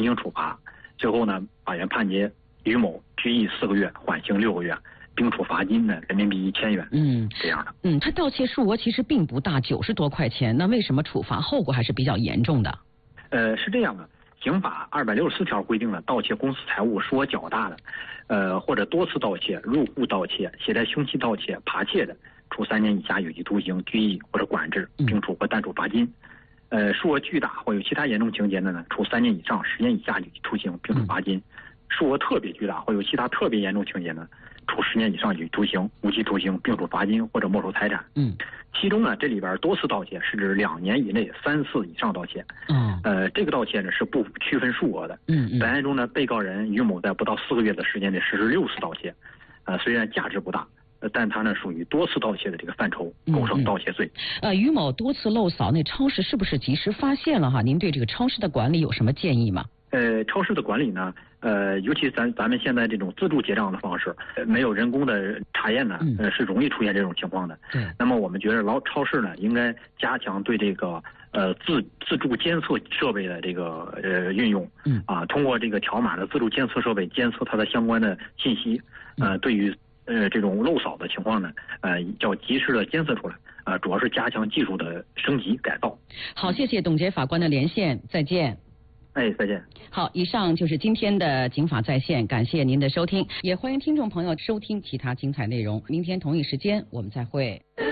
行处罚。最后呢，法院判决于某拘役4个月，缓刑6个月，并处罚金呢人民币1000元。这样的。 他盗窃数额其实并不大，90多块钱，那为什么处罚后果还是比较严重的？ 是这样的。刑法264条规定了，盗窃公私财物数额较大的，或者多次盗窃、入户盗窃、携带凶器盗窃、扒窃的，处3年以下有期徒刑、拘役或者管制，并处或单处罚金。数额巨大或有其他严重情节的呢，处3年以上10年以下有期徒刑，并处罚金。数额特别巨大或有其他特别严重情节呢，处10年以上有期徒刑、无期徒刑，并处罚金或者没收财产。其中呢，这里边多次盗窃是指2年以内3次以上盗窃。这个盗窃呢是不区分数额的。本案中呢，被告人于某在不到4个月的时间内实施6次盗窃，虽然价值不大，但他呢属于多次盗窃的这个范畴，构成盗窃罪。 于某多次漏扫那超市是不是及时发现了哈？您对这个超市的管理有什么建议吗？ 超市的管理呢，尤其咱们现在这种自助结账的方式，没有人工的查验呢，是容易出现这种情况的。那么我们觉得超市呢，应该加强对这个自助监测设备的这个运用。通过这个条码的自助监测设备监测它的相关的信息，对于这种漏扫的情况呢，要及时的监测出来。主要是加强技术的升级改造。 好，谢谢董洁法官的连线，再见。 再见。 好，以上就是今天的警法在线，感谢您的收听，也欢迎听众朋友收听其他精彩内容。明天同一时间我们再会。